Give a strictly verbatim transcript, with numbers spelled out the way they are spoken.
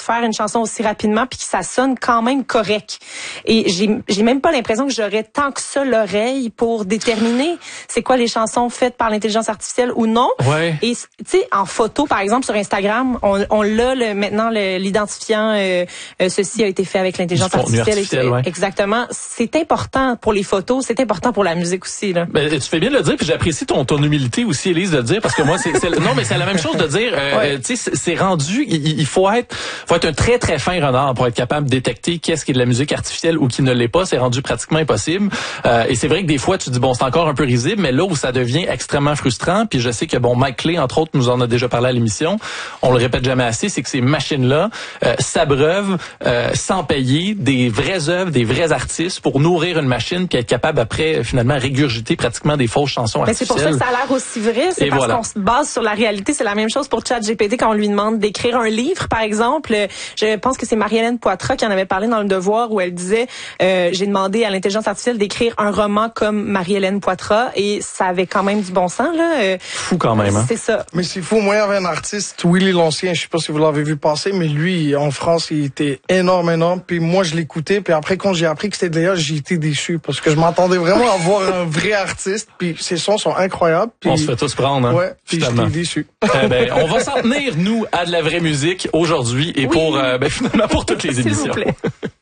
faire une chanson aussi rapidement puis que ça sonne quand même correct. Et j'ai j'ai même pas l'impression que j'aurais tant que ça l'oreille pour déterminer c'est quoi les chansons faites par l'intelligence artificielle ou non. Ouais. Et tu sais, en photo par exemple sur Instagram, on, on l'a le, maintenant le, l'identifiant euh, euh, ceci a été fait avec l'intelligence artificielle. artificielle ouais. Exactement. C'est important pour les photos, c'est important pour la musique aussi là. Ben, tu fais bien de le dire, puis j'apprécie ton ton humilité aussi, Élise, de le dire, parce que moi c'est, c'est non mais c'est la même chose de dire, euh, ouais. tu sais, c'est rendu, il, il faut être, faut être un très très fin renard pour être capable de détecter qu'est-ce qui est de la musique artificielle ou qui ne l'est pas. C'est rendu pratiquement impossible. Euh, et c'est vrai que des fois tu dis bon c'est encore un peu risible, mais là où ça devient extrêmement frustrant, puis je sais que bon Mike Clay entre autres nous en a déjà parlé à l'émission, on le répète jamais assez, c'est que ces machines là euh, s'abreuvent euh, sans payer des vraies œuvres, des vrais artistes pour nourrir une machine puis être capable après finalement régurgiter pratiquement des fausses chansons mais artificielles. C'est pour ça que ça a l'air aussi vrai, c'est et parce voilà. qu'on se base sur la réalité. C'est la même chose pour ChatGPT quand on lui demande d'écrire un livre, par exemple. Je pense que c'est Marie-Hélène Poitras qui en avait parlé dans Le Devoir où elle disait euh, j'ai demandé à l'intelligence artificielle d'écrire un roman comme Marie-Hélène Poitras et ça avait quand même du bon sens là. Fou quand même. Hein? C'est ça. Mais c'est fou. Moi, il y avait un artiste, Willy l'Ancien, je sais pas si vous l'avez vu passer, mais lui, en France, il était énorme, énorme. Puis moi, je l'écoutais. Puis après, quand j'ai appris que c'était de l'A I, j'ai été déçu parce que je m'attendais vraiment à voir un vrai artiste. Puis ses sons sont incroyables. Puis on se fait tous prendre. Hein, ouais. Puis j'étais déçu. Eh ben, on va s'en tenir nous à de la vraie musique aujourd'hui et oui. pour euh, ben, finalement pour toutes les émissions. S'il vous plaît.